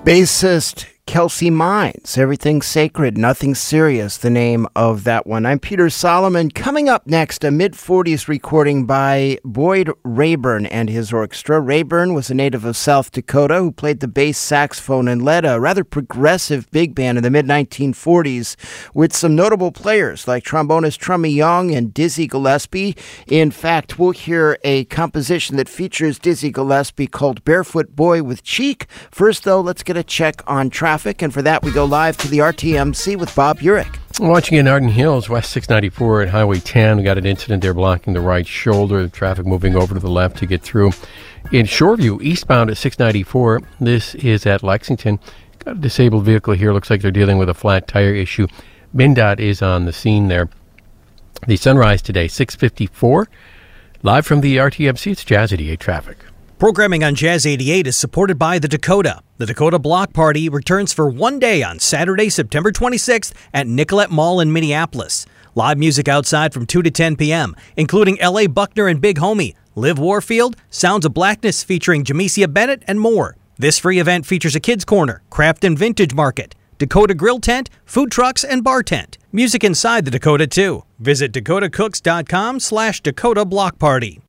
Bassist Kelsey Mines, Everything Sacred, Nothing Serious, the name of that one. I'm Peter Solomon. Coming up next, a mid-40s recording by Boyd Rayburn and his orchestra. Rayburn was a native of South Dakota who played the bass saxophone and led a rather progressive big band in the mid-1940s with some notable players like trombonist Trummy Young and Dizzy Gillespie. In fact, we'll hear a composition that features Dizzy Gillespie called Barefoot Boy with Cheek. First, though, let's get a check on traffic. And for that, we go live to the RTMC with Bob Urich. Watching in Arden Hills, West 694 at Highway 10. We got an incident there blocking the right shoulder. The traffic moving over to the left to get through. In Shoreview, eastbound at 694, this is at Lexington. Got a disabled vehicle here. Looks like they're dealing with a flat tire issue. MnDOT is on the scene there. The sunrise today, 654. Live from the RTMC, it's Jazz 88 traffic. Programming on Jazz 88 is supported by the Dakota. The Dakota Block Party returns for one day on Saturday, September 26th at Nicollet Mall in Minneapolis. Live music outside from 2 to 10 p.m., including L.A. Buckner and Big Homie, Liv Warfield, Sounds of Blackness featuring Jamesia Bennett, and more. This free event features a kids' corner, craft and vintage market, Dakota grill tent, food trucks, and bar tent. Music inside the Dakota, too. Visit dakotacooks.com/Dakota Block Party.